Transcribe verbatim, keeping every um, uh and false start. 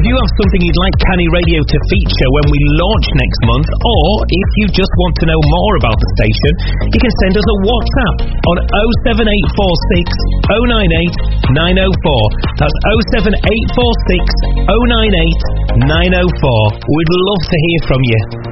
you have something you'd like Canny Radio to feature when we launch next month, or if you just want to know more about the station, you can send us a WhatsApp on oh seven eight four six oh nine eight nine oh four. That's oh seven eight four six oh nine eight nine oh four. We'd love to hear from you.